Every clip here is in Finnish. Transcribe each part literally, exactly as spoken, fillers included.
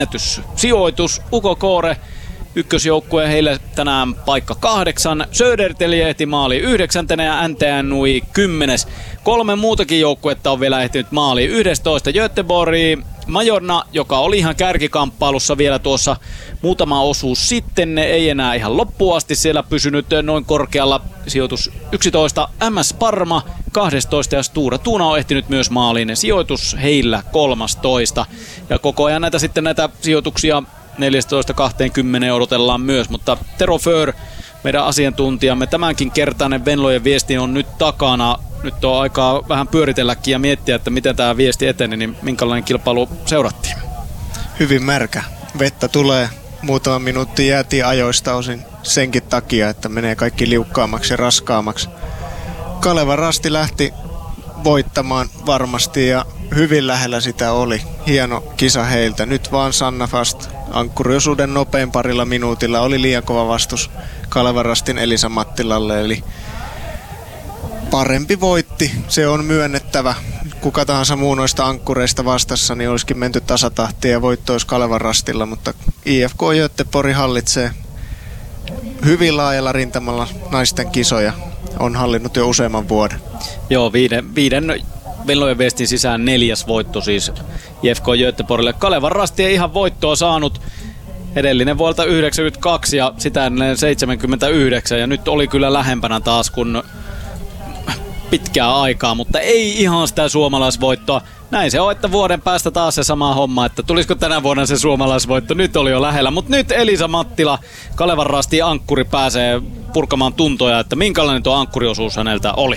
sijoitus. Uko Koore ykkösjoukkue, heille tänään paikka kahdeksan. Söderteli ehti maali yhdeksäntenä ja N T N U kymmenes. Kolme muutakin joukkuetta on vielä ehtinyt maaliin. yksitoista Göteborg, Majorna, joka oli ihan kärkikamppailussa vielä tuossa muutama osuus sitten. Ne ei enää ihan loppuun asti siellä pysynyt noin korkealla. Sijoitus yksitoista. M S Parma kaksitoista ja Stura Tuna on ehtinyt myös maaliin. Sijoitus heillä kolmetoista. Ja koko ajan näitä sitten näitä sijoituksia neljätoista kaksikymmentä odotellaan myös, mutta Tero Föhr, meidän asiantuntijamme, tämänkin kertainen Venlojen viesti on nyt takana. Nyt on aikaa vähän pyöritelläkin ja miettiä, että miten tämä viesti eteni, niin minkälainen kilpailu seurattiin? Hyvin märkä. Vettä tulee. Muutama minuutti jäätiin ajoista osin senkin takia, että menee kaikki liukkaammaksi ja raskaammaksi. Kalevan Rasti lähti voittamaan varmasti ja hyvin lähellä sitä oli. Hieno kisa heiltä. Nyt vaan Sanna Fast ankkuriosuuden nopein parilla minuutilla. Oli liian kova vastus Kalevan Rastin Elisa Mattilalle, eli parempi voitti. Se on myönnettävä. Kuka tahansa muu noista ankkureista vastassa, niin olisikin menty tasatahtiin ja voitto olisi Kalevan Rastilla, mutta I F K Göteborg hallitsee hyvin laajalla rintamalla naisten kisoja. On hallinnut jo useamman vuoden. Joo, viiden, viiden Venlojen viestin sisään neljäs voitto siis I F K Göteborgille. Kalevan Rasti ei ihan voittoa saanut. Edellinen vuodelta yhdeksänkymmentäkaksi ja sitä ennen seitsemänkymmentäyhdeksän, ja nyt oli kyllä lähempänä taas kuin pitkää aikaa, mutta ei ihan sitä suomalaisvoittoa. Näin se on, että vuoden päästä taas se sama homma, että tulisiko tänä vuonna se suomalaisvoitto. Nyt oli jo lähellä, mutta nyt Elisa Mattila, Kalevan Rastin ankkuri, pääsee purkamaan tuntoja, että minkälainen tuo ankkuriosuus häneltä oli.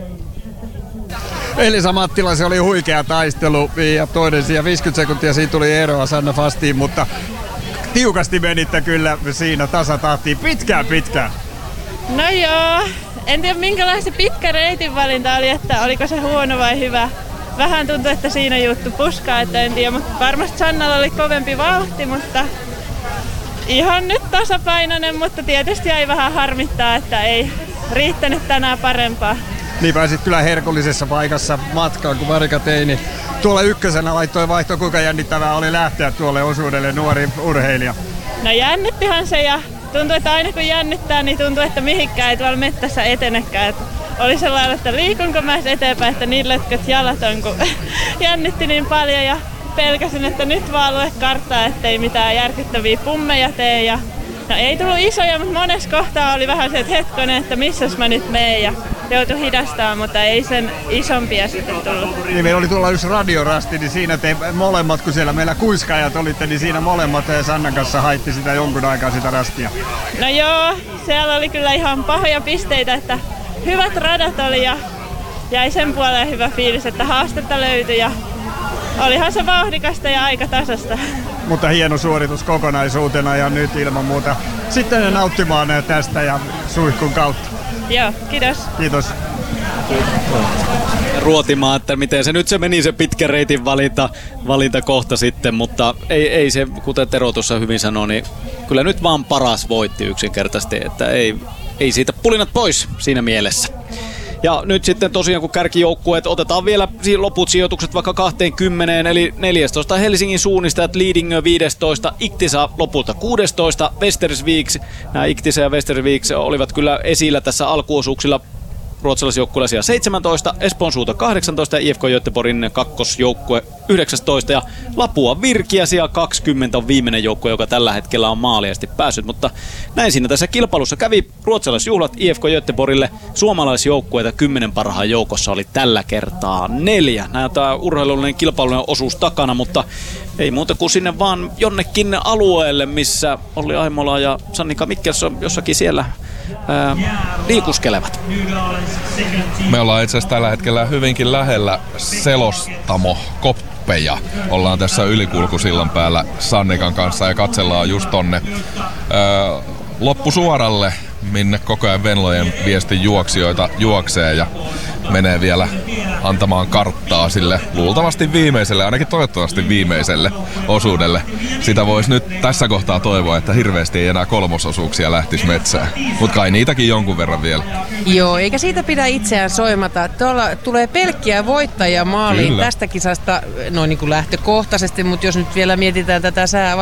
Elisa Mattila, se oli huikea taistelu ja toinen sija viisikymmentä sekuntia siitä tuli eroa Sanna Fastiin, mutta tiukasti menitte kyllä siinä tasatahtiin pitkään pitkään. No joo, en tiedä minkälainen se pitkä reitin valinta oli, että oliko se huono vai hyvä. Vähän tuntui, että siinä juttu puskaa, että en tiedä, mutta varmasti Sannalla oli kovempi vauhti, mutta ihan nyt tasapainoinen, mutta tietysti ei vähän harmittaa, että ei riittänyt tänään parempaa. Niin pääsit kyllä herkullisessa paikassa matkaan, kun Marika Teini tuolla ykkösenä laittoi vaihtoon, kuinka jännittävää oli lähteä tuolle osuudelle nuori urheilija. No jännittihän se ja tuntui, että aina kun jännittää, niin tuntuu, että mihinkään ei tuolla mettässä etenekään. Et oli sellainen, että liikunko mä eteenpäin, että niin lötkät jalat on, kun jännitti niin paljon ja pelkäsin, että nyt vaan lue karttaa, ettei mitään järkyttäviä pummeja tee. Ja no ei tullut isoja, mutta monessa kohtaa oli vähän se, että hetkonen, että missäs mä nyt meen ja joutui hidastamaan, mutta ei sen isompia sitten tullut. Niin meillä oli tuolla yksi radiorasti, niin siinä te molemmat, kun siellä meillä kuiskaajat olitte, niin siinä molemmat Sannan kanssa haitti sitä jonkun aikaa sitä rastia. No joo, siellä oli kyllä ihan pahoja pisteitä, että hyvät radat oli ja jäi sen puoleen hyvä fiilis, että haastetta löytyi ja olihan se vauhdikasta ja aika tasasta. Mutta hieno suoritus kokonaisuutena ja nyt ilman muuta sitten nauttimaan tästä ja suihkun kautta. Joo, kiitos. Kiitos. Ruotimaan, että miten se nyt se meni se pitkä reitin valinta, valinta kohta sitten, mutta ei, ei se, kuten Tero tuossa hyvin sanoi, niin kyllä nyt vaan paras voitti yksinkertaisesti, että ei, ei siitä pulinat pois siinä mielessä. Ja nyt sitten tosiaan kun kärkijoukkueet otetaan vielä loput sijoitukset vaikka kaksikymmentä, eli neljästoista Helsingin suunnistajat, Lidingö viisitoista, Iktisa lopulta kuusitoista, Västersvik, nämä Iktisa ja Västersvik olivat kyllä esillä tässä alkuosuuksilla ruotsalaisjoukkueella siellä seitsemäntoista, Espoon Suuta kahdeksantoista ja I F K Göteborgin kakkosjoukkue yhdeksäntoista ja Lapua Virkiä siellä kaksikymmentä on viimeinen joukkue, joka tällä hetkellä on maaliasti päässyt, mutta näin siinä tässä kilpailussa kävi ruotsalaisjuhlat I F K Göteborgille, suomalaisjoukkueita kymmenen parhaan joukossa oli tällä kertaa neljä. Näitä urheilullinen kilpailullinen osuus takana, mutta ei muuta kuin sinne vaan jonnekin alueelle, missä Olli Aimola ja Sannika Mikkelson jossakin siellä ää, liikuskelevat. Me ollaan itse asiassa tällä hetkellä hyvinkin lähellä Selostamo Koppeja. Ollaan tässä ylikulkusillan päällä Sannikan kanssa ja katsellaan just tonne ää, loppusuoralle, minne koko ajan Venlojen viestin juoksijoita juoksee ja menee vielä antamaan karttaa sille luultavasti viimeiselle, ainakin toivottavasti viimeiselle osuudelle. Sitä voisi nyt tässä kohtaa toivoa, että hirveästi ei enää kolmososuuksia lähtisi metsään. Mutta kai niitäkin jonkun verran vielä. Joo, eikä siitä pidä itseään soimata. Tuolla tulee pelkkiä voittajia maaliin Kyllä. tästä kisasta noin niin kuin lähtökohtaisesti, mutta jos nyt vielä mietitään tätä sää